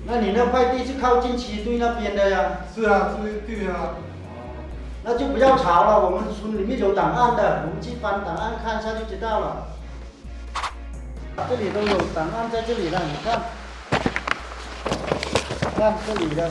那你那块地是靠近七队那边的呀？ 是啊，对啊。 那就不要吵了，我们村里面有档案的，我们去翻档案看一下就知道了。这里都有档案在这里了，你看，看这里的，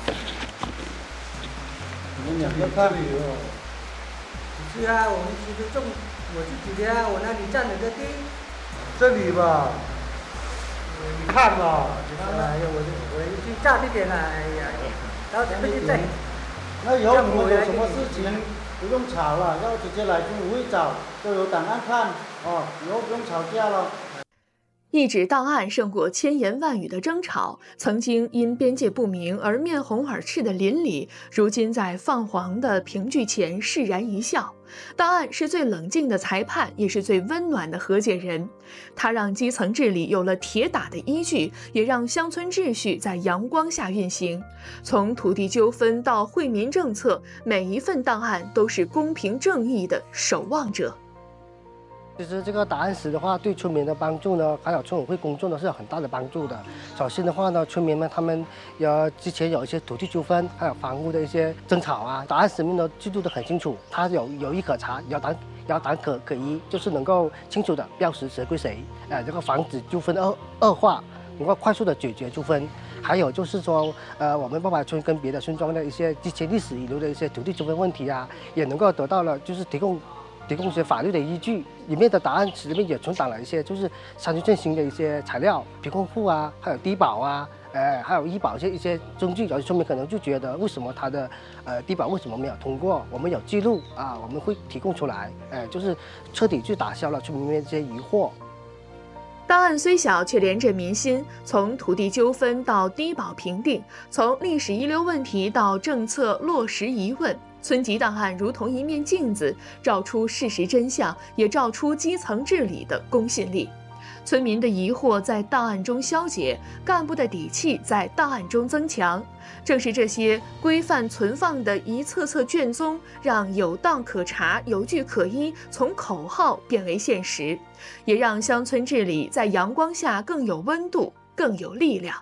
你们两个看。 是啊，我们其实我自己的啊，我那里占了个地。 这里吧，你看吧， 哎呀，我已经占这点了，哎呀，到咱们现在。 那以后你们有什么事情不用吵了，要直接来村委会找，都有档案看哦，以后不用吵架了。 一纸档案胜过千言万语的争吵，曾经因边界不明而面红耳赤的邻里，如今在泛黄的凭据前释然一笑。档案是最冷静的裁判，也是最温暖的和解人。它让基层治理有了铁打的依据，也让乡村秩序在阳光下运行。从土地纠纷到惠民政策，每一份档案都是公平正义的守望者。 其实这个档案室的话，对村民的帮助呢，还有村委会工作呢是有很大的帮助的。首先的话呢，村民们他们之前有一些土地纠纷，还有房屋的一些争吵啊，档案室面呢记录得很清楚，它有一可查，有档可依，就是能够清楚的标识谁归谁，这个防止纠纷恶化，能够快速的解决纠纷。还有就是说，我们八百村跟别的村庄的一些之前历史遗留的一些土地纠纷问题啊，也能够得到了就是提供一些法律的依据。里面的档案室里面也存档了一些就是山区振兴的一些材料，贫困户啊，还有低保啊，还有医保一些证据。有些村民可能就觉得为什么他的低保为什么没有通过？我们有记录啊，我们会提供出来，就是彻底去打消了村民们这些疑惑。 档案虽小，却连着民心。从土地纠纷到低保评定，从历史遗留问题到政策落实疑问，村级档案如同一面镜子，照出事实真相，也照出基层治理的公信力。村民的疑惑在档案中消解，干部的底气在档案中增强。正是这些规范存放的一册册卷宗，让有档可查、有据可依从口号变为现实，也让乡村治理在阳光下更有温度、更有力量。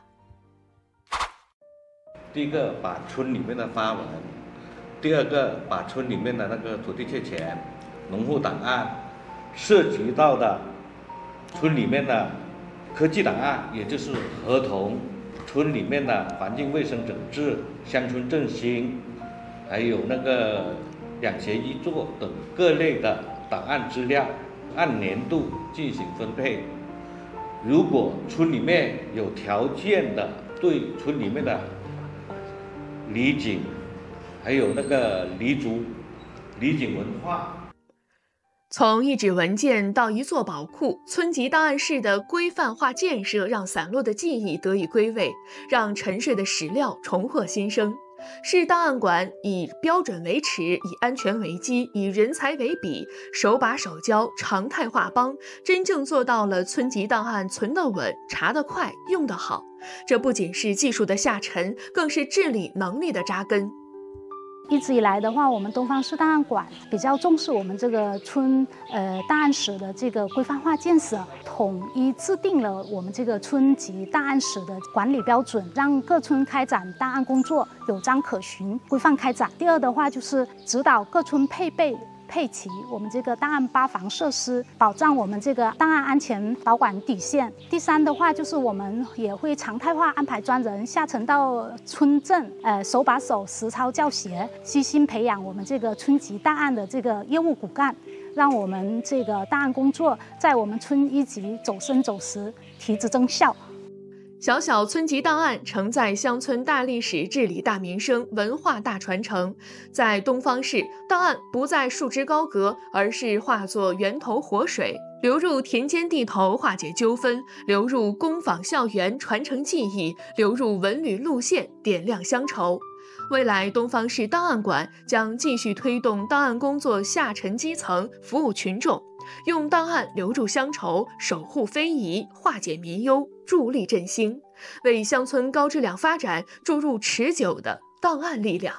第一个，把村里面的发文；第二个，把村里面的那个土地确权、农户档案涉及到的村里面的科技档案，也就是合同，村里面的环境卫生整治、乡村振兴，还有那个养贤遗作等各类的档案资料，按年度进行分配。如果村里面有条件的，对村里面的里井，还有那个里井文化。 从一纸文件到一座宝库，村级档案室的规范化建设让散落的记忆得以归位，让沉睡的史料重获新生。市档案馆以标准为尺，以安全为基，以人才为比，手把手教，常态化帮，真正做到了村级档案存得稳、查得快、用得好。这不仅是技术的下沉，更是治理能力的扎根。 一直以来的话，我们东方市档案馆比较重视我们这个村档案室的这个规范化建设，统一制定了我们这个村级档案室的管理标准，让各村开展档案工作有章可循、规范开展。第二的话就是指导各村配齐我们这个档案巴防设施，保障我们这个档案安全保管底线。第三的话就是我们也会常态化安排专人下沉到村镇，手把手实操教学，悉心培养我们这个村级档案的这个业务骨干，让我们这个档案工作在我们村一级走深走实，提质增效。 小小村级档案承载乡村大历史、治理大民生、文化大传承。在东方市，档案不再束之高阁，而是化作源头活水，流入田间地头化解纠纷，流入工坊校园传承技艺，流入文旅路线点亮乡愁。未来东方市档案馆将继续推动档案工作下沉基层，服务群众，用档案留住乡愁，守护非遗，化解民忧，助力振兴，为乡村高质量发展注入持久的档案力量。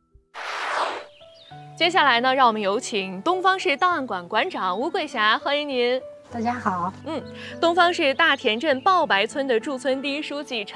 接下来呢，让我们有请东方市档案馆馆长吴桂霞，欢迎您。 大家好。 东方市大田镇抱白村的驻村第一书记陈